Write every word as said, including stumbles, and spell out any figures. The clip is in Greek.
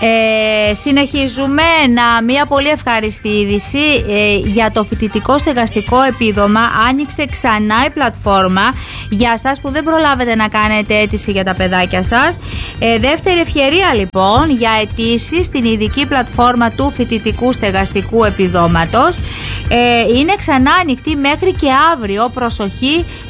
Ε, συνεχίζουμε. Να, μια πολύ ευχάριστη είδηση ε, για το φοιτητικό στεγαστικό επίδομα. Άνοιξε ξανά η πλατφόρμα για σας που δεν προλάβετε να κάνετε αίτηση για τα παιδάκια σας. ε, Δεύτερη ευκαιρία λοιπόν για αιτήσεις στην ειδική πλατφόρμα του φοιτητικού στεγαστικού επιδόματος. ε, Είναι ξανά ανοιχτή μέχρι και αύριο. Προσοχή,